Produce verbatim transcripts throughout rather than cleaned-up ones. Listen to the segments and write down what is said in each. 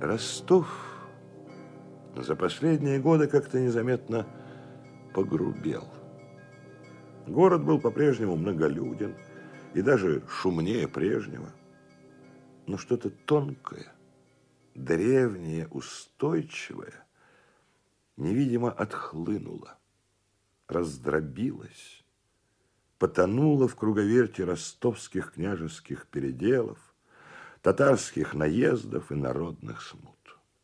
Ростов за последние годы как-то незаметно погрубел. Город был по-прежнему многолюден и даже шумнее прежнего. Но что-то тонкое, древнее, устойчивое невидимо отхлынуло, раздробилось, потонуло в круговерти ростовских княжеских переделов, татарских наездов и народных смут.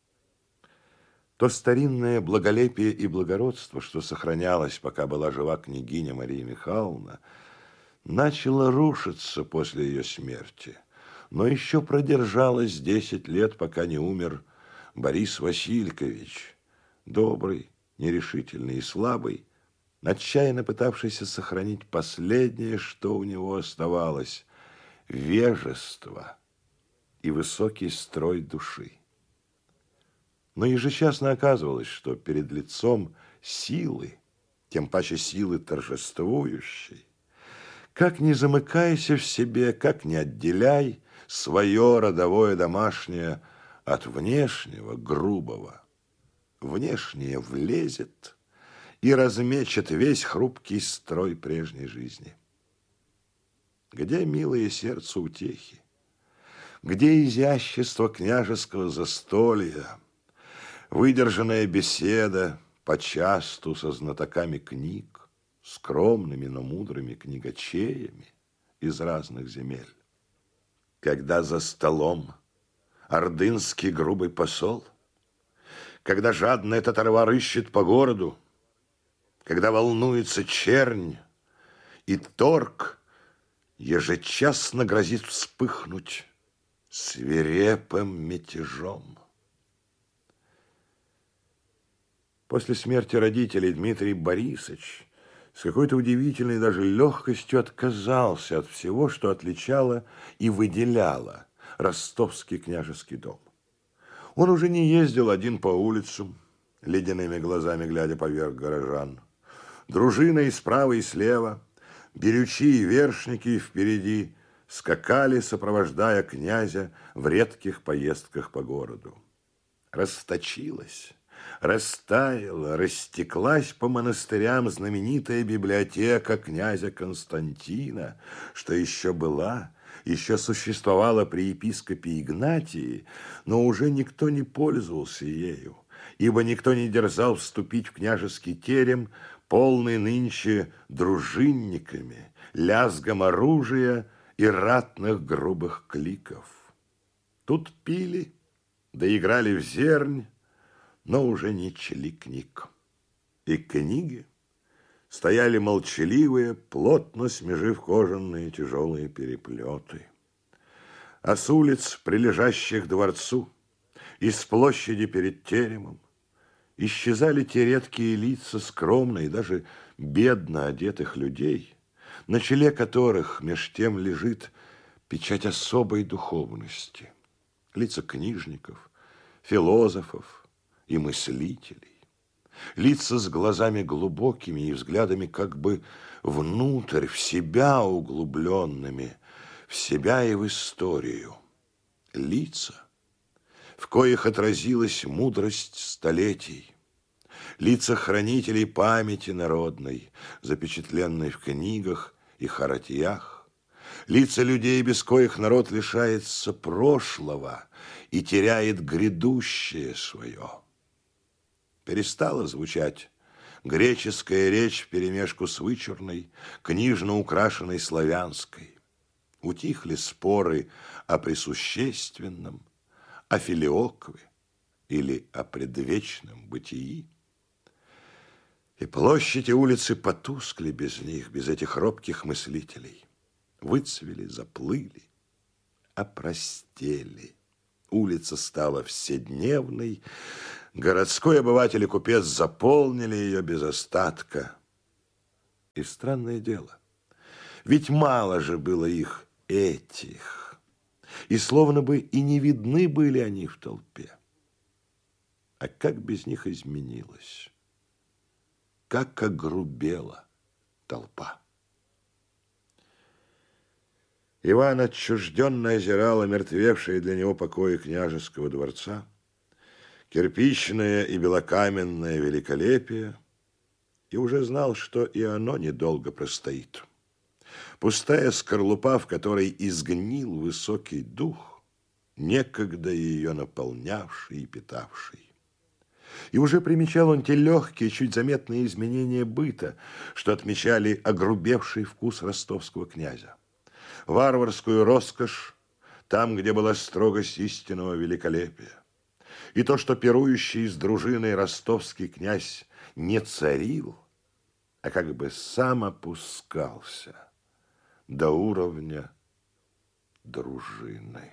То старинное благолепие и благородство, что сохранялось, пока была жива княгиня Мария Михайловна, начало рушиться после ее смерти, но еще продержалось десять лет, пока не умер Борис Василькович, добрый, нерешительный и слабый, отчаянно пытавшийся сохранить последнее, что у него оставалось – вежество и высокий строй души. Но ежечасно оказывалось, что перед лицом силы, тем паче силы торжествующей, как ни замыкайся в себе, как ни отделяй свое родовое домашнее от внешнего грубого, внешнее влезет и размечет весь хрупкий строй прежней жизни. Где милые сердцу утехи? Где изящество княжеского застолья, выдержанная беседа почасту со знатоками книг, скромными, но мудрыми книгачеями из разных земель? Когда за столом ордынский грубый посол, когда жадная татарва рыщет по городу, когда волнуется чернь, и торг ежечасно грозит вспыхнуть свирепым мятежом. После смерти родителей Дмитрий Борисович с какой-то удивительной даже легкостью отказался от всего, что отличало и выделяло ростовский княжеский дом. Он уже не ездил один по улицам, ледяными глазами глядя поверх горожан. Дружина и справа, и слева, берючи и вершники впереди скакали, сопровождая князя в редких поездках по городу. Расточилась, растаяла, растеклась по монастырям знаменитая библиотека князя Константина, что еще была, еще существовала при епископе Игнатии, но уже никто не пользовался ею, ибо никто не дерзал вступить в княжеский терем, полный нынче дружинниками, лязгом оружия и ратных грубых кликов. Тут пили, да играли в зернь, но уже не чли книг. И книги стояли молчаливые, плотно смежив кожаные тяжелые переплеты. А с улиц, прилежащих к дворцу, из площади перед теремом, исчезали те редкие лица скромно и даже бедно одетых людей, на челе которых меж тем лежит печать особой духовности. Лица книжников, философов и мыслителей. Лица с глазами глубокими и взглядами как бы внутрь, в себя углубленными, в себя и в историю. Лица, в коих отразилась мудрость столетий. Лица хранителей памяти народной, запечатленной в книгах и харатьях. Лица людей, без коих народ лишается прошлого и теряет грядущее свое. Перестала звучать греческая речь вперемешку с вычурной, книжно украшенной славянской. Утихли споры о присущественном, о филиокве или о предвечном бытии. И площади, улицы потускли без них, без этих робких мыслителей. Выцвели, заплыли, опростели. Улица стала вседневной, городской обыватель и купец заполнили ее без остатка. И странное дело, ведь мало же было их, этих, и словно бы и не видны были они в толпе. А как без них изменилось, как огрубела толпа. Иван отчужденно озирал омертвевшие для него покои княжеского дворца, кирпичное и белокаменное великолепие, и уже знал, что и оно недолго простоит. Пустая скорлупа, в которой изгнил высокий дух, некогда ее наполнявший и питавший. И уже примечал он те легкие, чуть заметные изменения быта, что отмечали огрубевший вкус ростовского князя. Варварскую роскошь там, где была строгость истинного великолепия. И то, что пирующий с дружиной ростовский князь не царил, а как бы сам опускался до уровня дружины.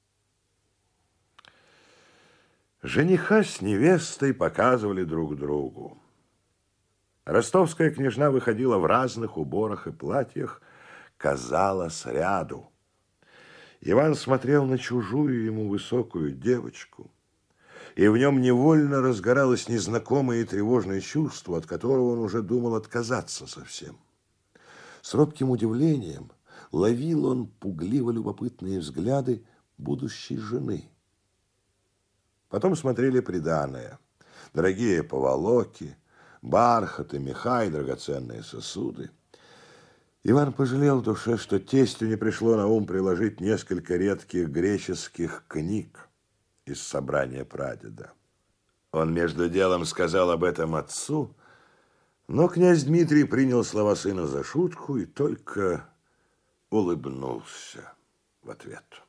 Жениха с невестой показывали друг другу. Ростовская княжна выходила в разных уборах и платьях, казалось, ряду. Иван смотрел на чужую ему высокую девочку, и в нем невольно разгоралось незнакомое и тревожное чувство, от которого он уже думал отказаться совсем. С робким удивлением ловил он пугливо-любопытные взгляды будущей жены. Потом смотрели приданое, дорогие поволоки, бархаты, меха и драгоценные сосуды. Иван пожалел в душе, что тестю не пришло на ум приложить несколько редких греческих книг из собрания прадеда. Он между делом сказал об этом отцу, но князь Дмитрий принял слова сына за шутку и только улыбнулся в ответ.